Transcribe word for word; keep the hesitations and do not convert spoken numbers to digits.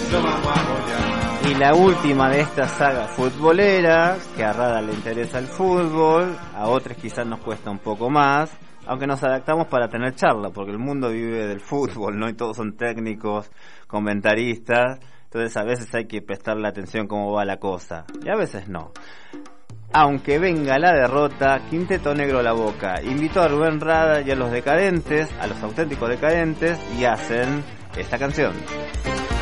lo vamos a golear. Y la última de esta saga futbolera, que a Rada le interesa el fútbol, a otros quizás nos cuesta un poco más, aunque nos adaptamos para tener charla, porque el mundo vive del fútbol, ¿no? Y todos son técnicos, comentaristas, entonces a veces hay que prestarle atención cómo va la cosa, y a veces no. Aunque venga la derrota, Quinteto Negro La Boca invitó a Rubén Rada y a los decadentes, a los auténticos decadentes, y hacen esta canción.